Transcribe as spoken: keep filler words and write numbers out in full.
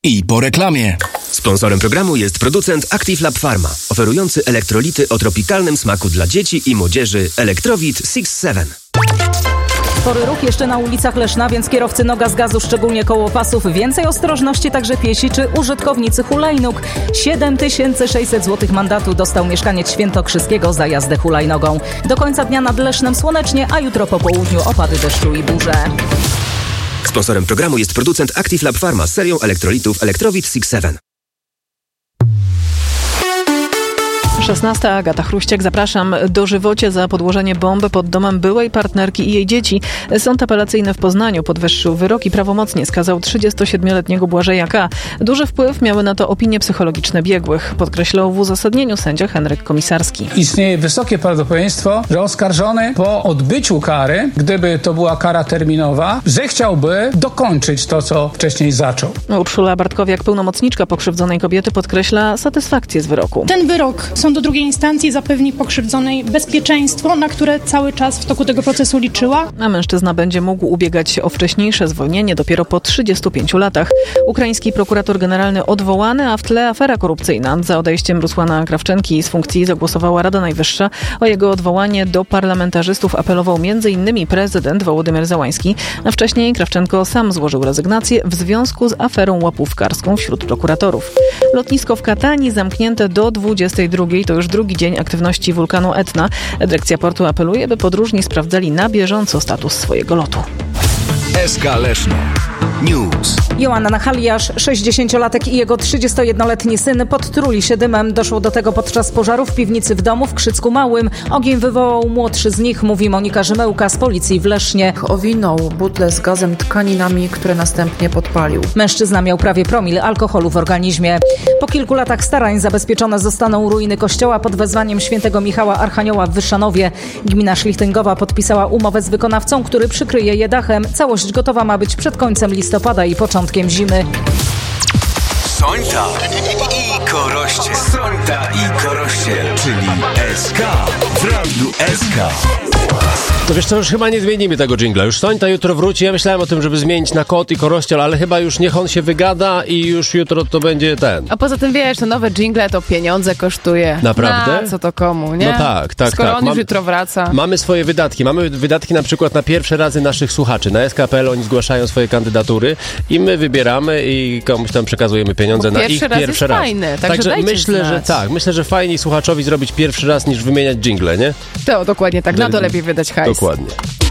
I po reklamie. Sponsorem programu jest producent Active Lab Pharma, oferujący elektrolity o tropikalnym smaku dla dzieci i młodzieży Electrowit six seven. Spory ruch jeszcze na ulicach Leszna, więc kierowcy noga z gazu, szczególnie koło pasów. Więcej ostrożności także piesi czy użytkownicy hulajnóg. siedem tysięcy sześćset złotych mandatu dostał mieszkaniec Świętokrzyskiego za jazdę hulajnogą. Do końca dnia nad Lesznem słonecznie, a jutro po południu opady deszczu i burze. Sponsorem programu jest producent Active Lab Pharma z serią elektrolitów Electrowit six seven. szesnasta. Agata Chruściak, zapraszam. Dożywocie za podłożenie bomby pod domem byłej partnerki i jej dzieci. Sąd apelacyjny w Poznaniu podwyższył wyrok i prawomocnie skazał trzydziestosiedmioletniego Błażeja K. Duży wpływ miały na to opinie psychologiczne biegłych. Podkreślał w uzasadnieniu sędzia Henryk Komisarski. Istnieje wysokie prawdopodobieństwo, że oskarżony po odbyciu kary, gdyby to była kara terminowa, zechciałby dokończyć to, co wcześniej zaczął. Urszula Bartkowiak, pełnomocniczka pokrzywdzonej kobiety, podkreśla satysfakcję z wyroku. Ten wyrok sądu drugiej instancji zapewni pokrzywdzonej bezpieczeństwo, na które cały czas w toku tego procesu liczyła. A mężczyzna będzie mógł ubiegać się o wcześniejsze zwolnienie dopiero po trzydziestu pięciu latach. Ukraiński prokurator generalny odwołany, a w tle afera korupcyjna. Za odejściem Rusłana Krawczenki z funkcji zagłosowała Rada Najwyższa. O jego odwołanie do parlamentarzystów apelował m.in. prezydent Wołodymyr Załański. A wcześniej Krawczenko sam złożył rezygnację w związku z aferą łapówkarską wśród prokuratorów. Lotnisko w Katani zamknięte do dwudziestej drugiej. To już drugi dzień aktywności wulkanu Etna. Dyrekcja portu apeluje, by podróżni sprawdzali na bieżąco status swojego lotu. S K Leszno News. Joanna Haliasz, sześćdziesięciolatek i jego trzydziestojednoletni syn podtruli się dymem. Doszło do tego podczas pożaru w piwnicy w domu w Krzycku Małym. Ogień wywołał młodszy z nich, mówi Monika Rzymełka z policji w Lesznie. Owinął butlę z gazem tkaninami, które następnie podpalił. Mężczyzna miał prawie promil alkoholu w organizmie. Po kilku latach starań zabezpieczone zostaną ruiny kościoła pod wezwaniem świętego Michała Archanioła w Wyszanowie. Gmina Szlichtyngowa podpisała umowę z wykonawcą, który przykryje je dachem. Całość gotowa ma być przed końcem listopada i początkiem zimy. Sońta i Korościel. Sońta i Korościel, czyli S K w Radiu S K. To wiesz co, już chyba nie zmienimy tego dżingla. Już Sońta jutro wróci. Ja myślałem o tym, żeby zmienić na Kot i Korościel, ale chyba już niech on się wygada i już jutro to będzie ten. A poza tym wiesz, te nowe dżingle to pieniądze kosztuje. Naprawdę? Na co to komu, nie? No tak, tak, Skoro tak. on już Mam, jutro wraca. Mamy swoje wydatki. Mamy wydatki na przykład na pierwsze razy naszych słuchaczy. Na S K kropka P L oni zgłaszają swoje kandydatury i my wybieramy i komuś tam przekazujemy pieniądze Bo na ich raz pierwszy jest raz. fajny, także, Także dajcie myślę, znać. że tak. Myślę, że fajniej słuchaczowi zrobić pierwszy raz niż wymieniać dżingle, nie? To dokładnie tak. Na to lepiej wydać hajs. Dokładnie.